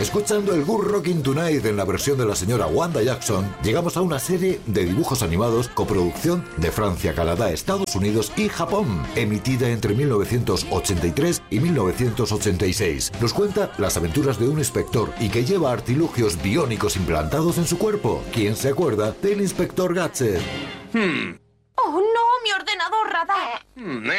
Escuchando el Good Rockin' Tonight en la versión de la señora Wanda Jackson, llegamos a una serie de dibujos animados coproducción de Francia, Canadá, Estados Unidos y Japón, emitida entre 1983 y 1986. Nos cuenta las aventuras de un inspector y que lleva artilugios biónicos implantados en su cuerpo. ¿Quién se acuerda del Inspector Gadget? ¡Oh, no! ¡Mi ordenador radar!